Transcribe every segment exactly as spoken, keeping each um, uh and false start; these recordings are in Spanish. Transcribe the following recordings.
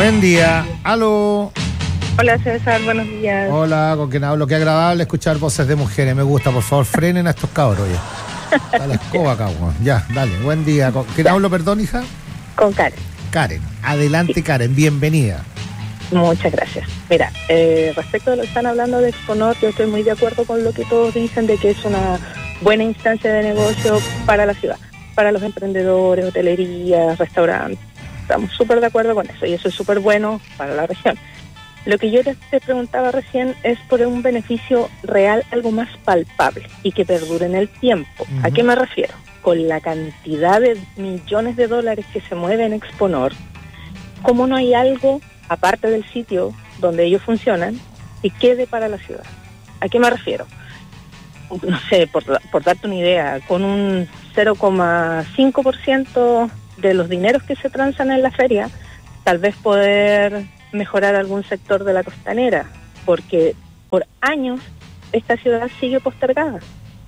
Buen día. Aló. Hola César, buenos días. Hola, ¿con quién hablo? Qué agradable escuchar voces de mujeres. Me gusta, por favor, frenen a estos cabros ya. Está la escoba acá, Juan. Ya, dale, buen día. ¿Con quién hablo, perdón, hija? Con Karen. Karen, adelante, sí. Karen, bienvenida. Muchas gracias. Mira, eh, respecto a lo que están hablando de Exponor, yo estoy muy de acuerdo con lo que todos dicen de que es una buena instancia de negocio para la ciudad, para los emprendedores, hotelería, restaurantes. Estamos súper de acuerdo con eso y eso es súper bueno para la región. Lo que yo te preguntaba recién es por un beneficio real, algo más palpable y que perdure en el tiempo. Uh-huh. ¿A qué me refiero? Con la cantidad de millones de dólares que se mueve en Exponor, ¿cómo no hay algo, aparte del sitio donde ellos funcionan, que quede para la ciudad? ¿A qué me refiero? No sé, por, por darte una idea, con un cero coma cinco por ciento de los dineros que se transan en la feria, tal vez poder mejorar algún sector de la costanera, porque por años esta ciudad sigue postergada.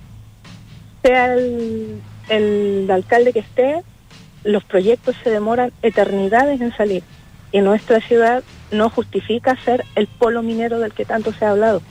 Sea el, el alcalde que esté, los proyectos se demoran eternidades en salir, y nuestra ciudad no justifica ser el polo minero del que tanto se ha hablado.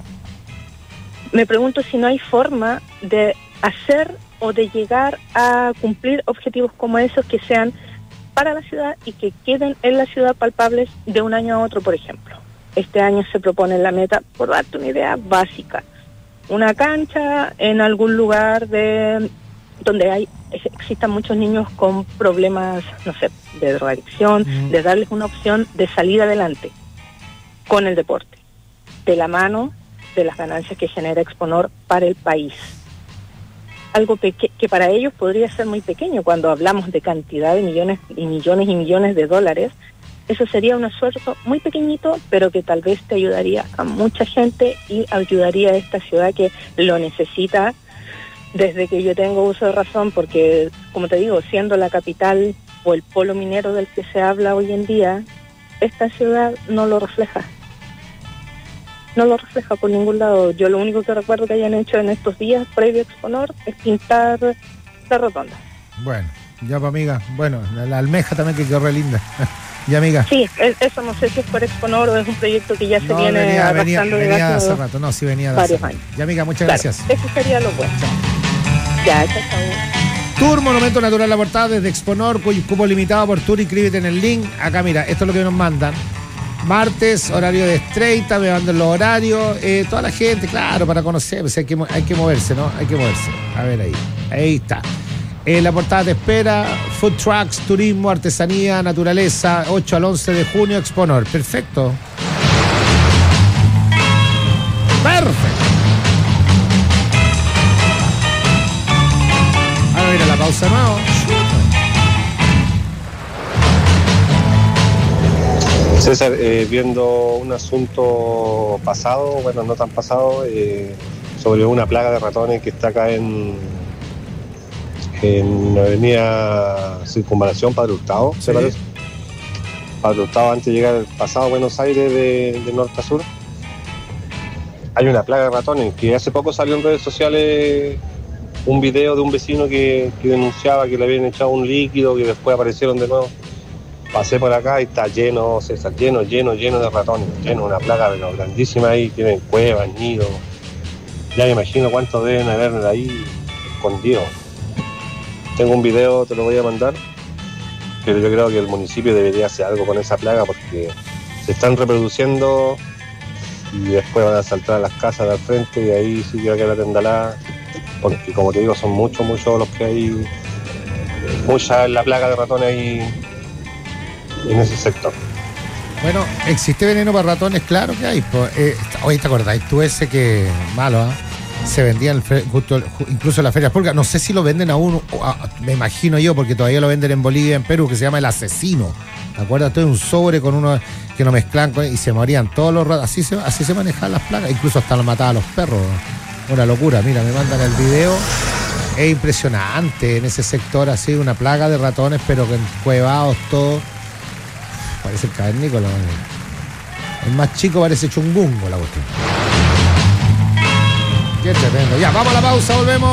Me pregunto si no hay forma de hacer o de llegar a cumplir objetivos como esos que sean para la ciudad y que queden en la ciudad palpables de un año a otro, por ejemplo. Este año se propone la meta, por darte una idea básica, una cancha en algún lugar de donde hay existan muchos niños con problemas, no sé, de drogadicción, mm. de darles una opción de salir adelante con el deporte, de la mano de las ganancias que genera Exponor para el país. Algo peque- que para ellos podría ser muy pequeño cuando hablamos de cantidad de millones y millones y millones de dólares. Eso sería un esfuerzo muy pequeñito, pero que tal vez te ayudaría a mucha gente y ayudaría a esta ciudad que lo necesita desde que yo tengo uso de razón, porque, como te digo, siendo la capital o el polo minero del que se habla hoy en día, esta ciudad no lo refleja. No lo refleja por ningún lado. Yo lo único que recuerdo que hayan hecho en estos días previo a Exponor es pintar la rotonda. Bueno, ya pa' amiga. Bueno, la, la almeja también que quedó re linda. Ya, amiga. Sí, eso no sé si es por Exponor o es un proyecto que ya se no, viene venía, arrastrando venía, venía de hace rato. No, sí venía de varios hace años. Ya, amiga, muchas claro, gracias. Eso sería lo bueno. Chao. Ya, chao, chao. Tour Monumento Natural La Portada desde Exponor, cupo limitado por Tour, inscríbete en el link. Acá, mira, esto es lo que nos mandan. Martes, horario de treinta, me mandan los horarios, eh, toda la gente, claro, para conocer, pues hay que, hay que moverse, ¿no? Hay que moverse. A ver ahí, ahí está. Eh, la portada te espera, food trucks, turismo, artesanía, naturaleza, ocho al once de junio, Exponor. Perfecto. Perfecto. Ahora mira la pausa nueva. César, eh, viendo un asunto pasado, bueno, no tan pasado, eh, sobre una plaga de ratones que está acá en, en la avenida Circunvalación, Padre Hurtado, ¿se sí. parece? Padre Hurtado, antes de llegar al pasado Buenos Aires de, de norte a sur. Hay una plaga de ratones que hace poco salió en redes sociales un video de un vecino que, que denunciaba que le habían echado un líquido que después aparecieron de nuevo. Pasé por acá y está lleno, César, lleno, lleno, lleno de ratones, lleno, una plaga pero grandísima ahí, tienen cuevas, nidos. Ya me imagino cuántos deben haber ahí escondidos. Tengo un video, te lo voy a mandar, pero yo creo que el municipio debería hacer algo con esa plaga porque se están reproduciendo y después van a saltar a las casas de al frente y ahí sí que va a quedar tendalada, porque como te digo, son muchos, muchos los que hay, mucha la plaga de ratones ahí en ese sector. Bueno, ¿existe veneno para ratones? Claro que hay. Pues, eh, oye, ¿te acordás? Tú ese que, malo, ¿eh? Se vendía en el, justo, incluso en las ferias públicas. No sé si lo venden aún, a, me imagino yo, porque todavía lo venden en Bolivia y en Perú, que se llama el asesino. ¿Te acuerdas? Todo un sobre con uno que no mezclan y se morían todos los ratones. Así se, así se manejaban las plagas. Incluso hasta lo mataban los perros. Una locura. Mira, me mandan el video. Es impresionante en ese sector, así, una plaga de ratones, pero con cuevados, todo. Parece el cavernícola. El más chico parece chungungo la cuestión. Qué tremendo. Ya, vamos a la pausa, volvemos.